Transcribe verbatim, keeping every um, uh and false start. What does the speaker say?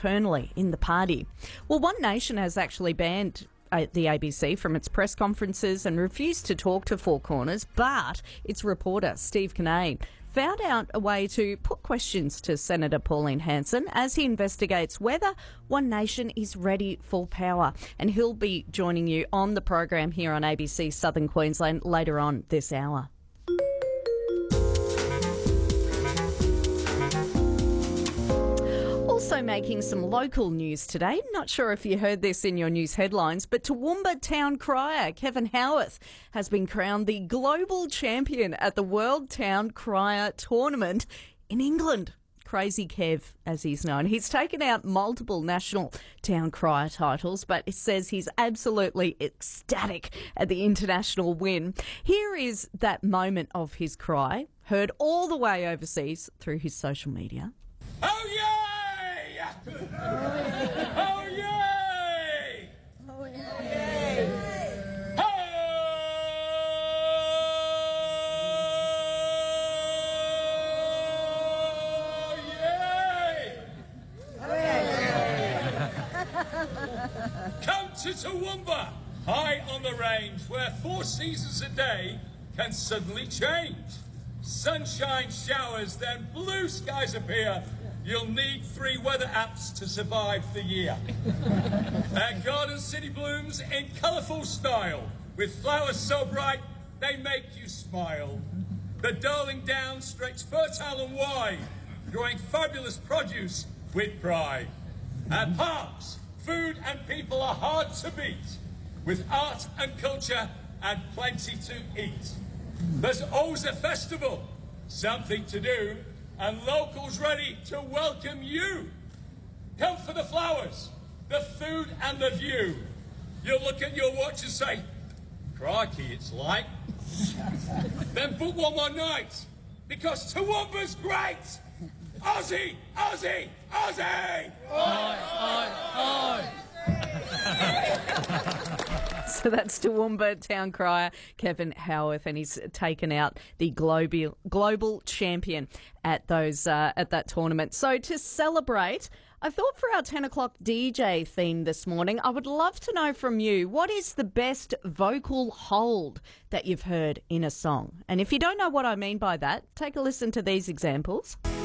internally in the party. Well, One Nation has actually banned the A B C from its press conferences and refused to talk to Four Corners, but its reporter, Steve Kinnane, found out a way to put questions to Senator Pauline Hanson as he investigates whether One Nation is ready for power. And he'll be joining you on the program here on A B C Southern Queensland later on this hour. Also making some local news today. Not sure if you heard this in your news headlines, but Toowoomba Town Crier Kevin Howarth has been crowned the global champion at the World Town Crier Tournament in England. Crazy Kev, as he's known. He's taken out multiple national town crier titles, but it says he's absolutely ecstatic at the international win. Here is that moment of his cry, heard all the way overseas through his social media. Oh, yay! Oh, yay! Oh, yay! Oh, yay! Come to Toowoomba, high on the range, where four seasons a day can suddenly change. Sunshine showers, then blue skies appear. You'll need three weather apps to survive the year. Our garden city blooms in colourful style, with flowers so bright they make you smile. The Darling Downs stretch fertile and wide, growing fabulous produce with pride. Our parks, food and people are hard to beat, with art and culture and plenty to eat. There's always a festival, something to do, and locals ready to welcome you. Come for the flowers, the food and the view. You'll look at your watch and say, crikey, it's late. Then book one more night, because Toowoomba's great. Aussie, Aussie, Aussie! Oi, oi, oi! So that's Toowoomba Town Crier Kevin Howarth, and he's taken out the global global champion at those uh, at that tournament. So to celebrate, I thought for our ten o'clock D J theme this morning, I would love to know from you, what is the best vocal hold that you've heard in a song? And if you don't know what I mean by that, take a listen to these examples.